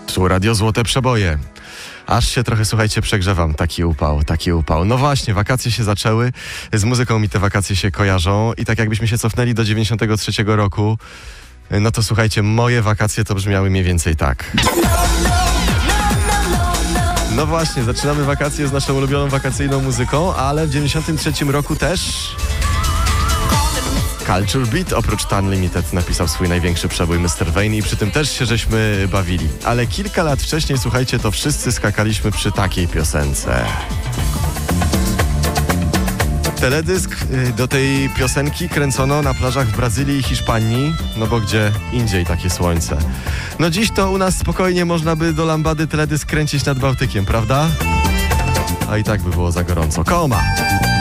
Tu Radio Złote Przeboje. Aż się trochę, słuchajcie, przegrzewam. Taki upał. No właśnie, wakacje się zaczęły. Z muzyką mi te wakacje się kojarzą. I tak jakbyśmy się cofnęli do 93 roku, no to słuchajcie, moje wakacje to brzmiały mniej więcej tak. No właśnie, zaczynamy wakacje z naszą ulubioną wakacyjną muzyką, ale w 93 roku też Culture Beat, oprócz Unlimited, napisał swój największy przebój Mr. Vain i przy tym też się żeśmy bawili. Ale kilka lat wcześniej, słuchajcie, to wszyscy skakaliśmy przy takiej piosence. Teledysk do tej piosenki kręcono na plażach w Brazylii i Hiszpanii, no bo gdzie indziej takie słońce. No dziś to u nas spokojnie można by do lambady teledysk kręcić nad Bałtykiem, prawda? A i tak by było za gorąco. Koma!